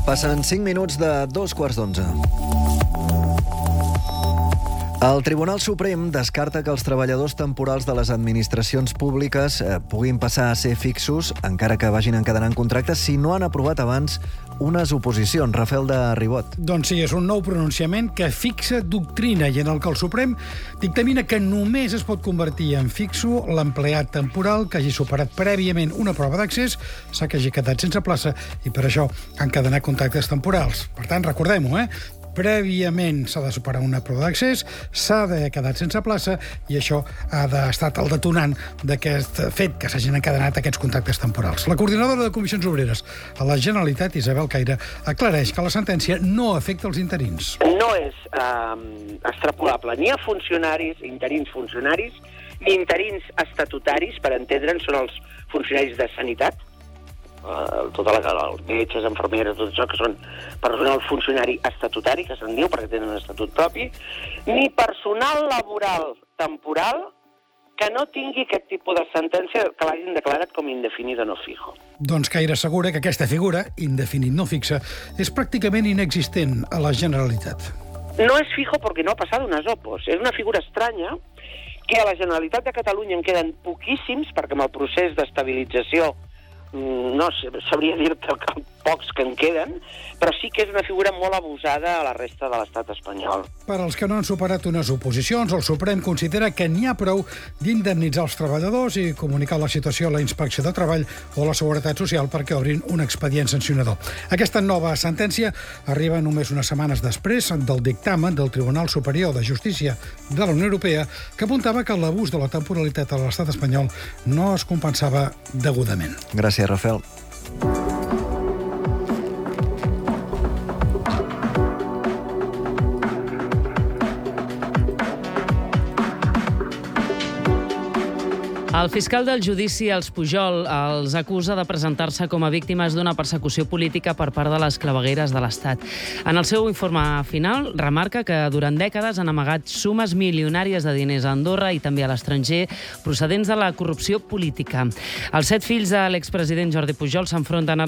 Passen 5 minuts de 2:15. El Tribunal Suprem descarta que els treballadors temporals de les administracions públiques puguin passar a ser fixos, encara que vagin encadenant contractes, si no han aprovat abans unes oposicions. Rafael de Ribot. Doncs sí, és un nou pronunciament que fixa doctrina i en el que el Suprem dictamina que només es pot convertir en fixo l'empleat temporal que hagi superat prèviament una prova d'accés, que hagi quedat sense plaça i per això ha encadenat contractes temporals. Per tant, recordem-ho, prèviament s'ha de superar una prova d'accés, s'ha d'haver quedat sense plaça i això ha d'estar el detonant d'aquest fet que s'hagin encadenat aquests contractes temporals. La coordinadora de Comissions Obreres a la Generalitat, Isabel Caire, aclareix que la sentència no afecta els interins. No és extrapolable ni a funcionaris, interins funcionaris, ni interins estatutaris, per entendre'n, són els funcionaris de sanitat, els metges, infermeres, tot això, que són personal funcionari estatutari, que se'n diu perquè tenen un estatut propi, ni personal laboral temporal que no tingui aquest tipus de sentència que l'hagin declarat com indefinida no fijo. Doncs Caire assegura que aquesta figura, indefinit no fixa, és pràcticament inexistent a la Generalitat. No es fijo porque no ha pasado unas opos. És una figura estranya que a la Generalitat de Catalunya en queden poquíssims, perquè amb el procés d'estabilització no sabria dir-te pocs que en queden, però sí que és una figura molt abusada a la resta de l'estat espanyol. Per als que no han superat unes oposicions, el Suprem considera que n'hi ha prou d'indemnitzar els treballadors i comunicar la situació a la Inspecció de Treball o a la Seguretat Social perquè obrin un expedient sancionador. Aquesta nova sentència arriba només unes setmanes després del dictamen del Tribunal Superior de Justícia de la Unió Europea que apuntava que l'abús de la temporalitat a l'estat espanyol no es compensava degudament. Gràcies, Rafael. El fiscal del judici als Pujol els acusa de presentar-se com a víctimes d'una persecució política per part de les clavegueres de l'Estat. En el seu informe final remarca que durant dècades han amagat sumes milionàries de diners a Andorra i també a l'estranger procedents de la corrupció política. Els 7 fills de l'expresident Jordi Pujol s'enfronten ara